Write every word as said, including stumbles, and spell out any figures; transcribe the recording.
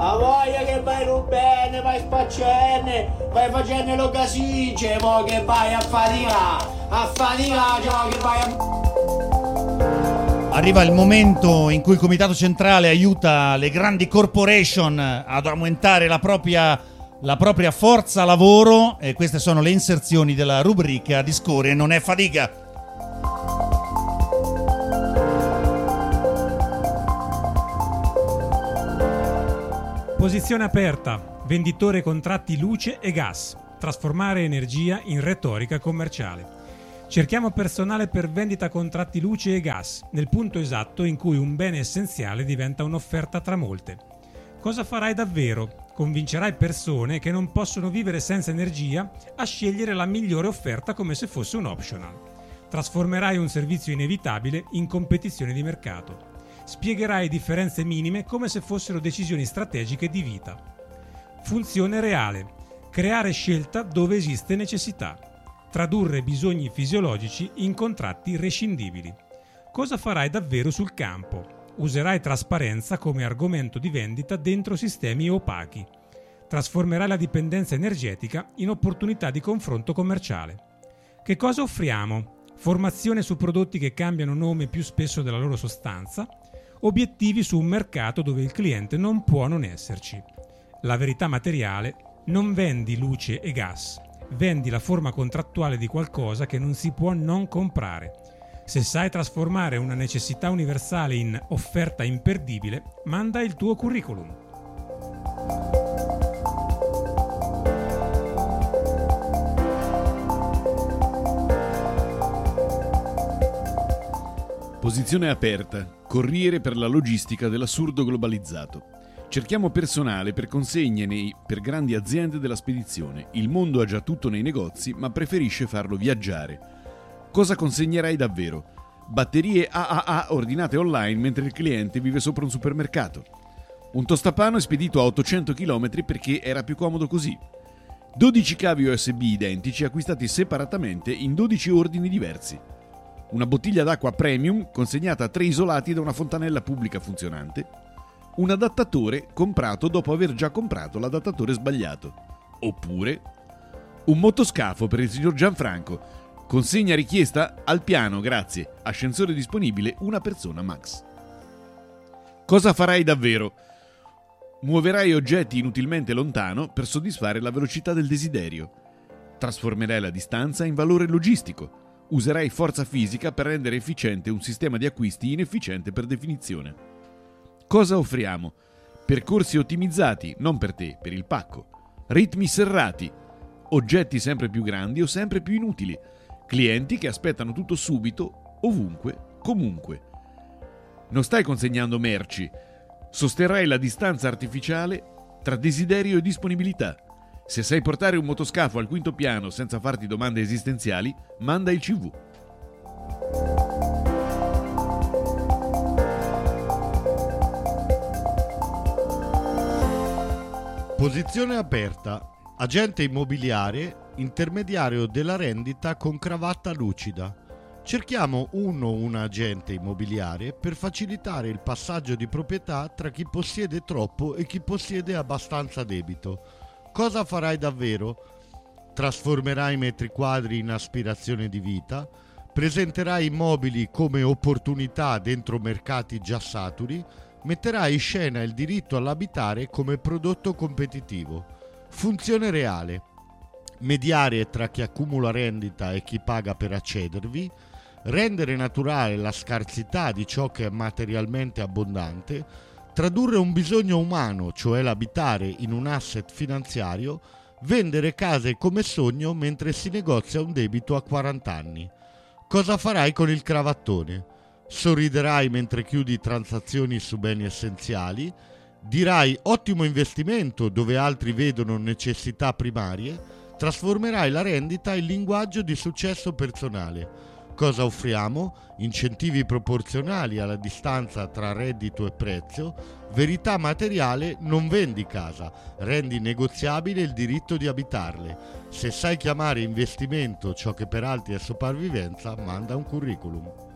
A voglia che vai bene, vai spaccenne, vai facendo lo casice, mo che vai a fatica, a fatica, cioè che vai a... Arriva il momento in cui il Comitato Centrale aiuta le grandi corporation ad aumentare la propria, la propria forza lavoro, e queste sono le inserzioni della rubrica Discorre non è fatica. Posizione aperta, venditore contratti luce e gas, trasformare energia in retorica commerciale. Cerchiamo personale per vendita contratti luce e gas, nel punto esatto in cui un bene essenziale diventa un'offerta tra molte. Cosa farai davvero? Convincerai persone che non possono vivere senza energia a scegliere la migliore offerta come se fosse un optional. Trasformerai un servizio inevitabile in competizione di mercato. Spiegherai differenze minime come se fossero decisioni strategiche di vita. Funzione reale: creare scelta dove esiste necessità. Tradurre bisogni fisiologici in contratti rescindibili. Cosa farai davvero sul campo? Userai trasparenza come argomento di vendita dentro sistemi opachi. Trasformerai la dipendenza energetica in opportunità di confronto commerciale. Che cosa offriamo? Formazione su prodotti che cambiano nome più spesso della loro sostanza. Obiettivi su un mercato dove il cliente non può non esserci. La verità materiale: non vendi luce e gas, vendi la forma contrattuale di qualcosa che non si può non comprare. Se sai trasformare una necessità universale in offerta imperdibile, manda il tuo curriculum. Posizione aperta, corriere per la logistica dell'assurdo globalizzato. Cerchiamo personale per consegne nei, per grandi aziende della spedizione. Il mondo ha già tutto nei negozi, ma preferisce farlo viaggiare. Cosa consegnerai davvero? Batterie A A A ordinate online mentre il cliente vive sopra un supermercato. Un tostapano è spedito a ottocento chilometri perché era più comodo così. dodici cavi U S B identici acquistati separatamente in dodici ordini diversi. Una bottiglia d'acqua premium consegnata a tre isolati da una fontanella pubblica funzionante. Un adattatore comprato dopo aver già comprato l'adattatore sbagliato. Oppure un motoscafo per il signor Gianfranco. Consegna richiesta al piano, grazie. Ascensore disponibile, una persona max. Cosa farai davvero? Muoverai oggetti inutilmente lontano per soddisfare la velocità del desiderio. Trasformerai la distanza in valore logistico. Userai forza fisica per rendere efficiente un sistema di acquisti inefficiente per definizione. Cosa offriamo? Percorsi ottimizzati, non per te, per il pacco. Ritmi serrati. Oggetti sempre più grandi o sempre più inutili. Clienti che aspettano tutto subito, ovunque, comunque. Non stai consegnando merci. Sosterrai la distanza artificiale tra desiderio e disponibilità. Se sai portare un motoscafo al quinto piano senza farti domande esistenziali, manda il C V. Posizione aperta. Agente immobiliare, intermediario della rendita con cravatta lucida. Cerchiamo uno o un agente immobiliare per facilitare il passaggio di proprietà tra chi possiede troppo e chi possiede abbastanza debito. Cosa farai davvero? Trasformerai metri quadri in aspirazione di vita, presenterai immobili come opportunità dentro mercati già saturi, metterai in scena il diritto all'abitare come prodotto competitivo. Funzione reale: mediare tra chi accumula rendita e chi paga per accedervi, rendere naturale la scarsità di ciò che è materialmente abbondante, tradurre un bisogno umano, cioè l'abitare, in un asset finanziario, vendere case come sogno mentre si negozia un debito a quaranta anni. Cosa farai con il cravattone? Sorriderai mentre chiudi transazioni su beni essenziali, dirai ottimo investimento dove altri vedono necessità primarie, trasformerai la rendita in linguaggio di successo personale. Cosa offriamo? Incentivi proporzionali alla distanza tra reddito e prezzo. Verità materiale: non vendi casa, rendi negoziabile il diritto di abitarle. Se sai chiamare investimento ciò che per altri è sopravvivenza, manda un curriculum.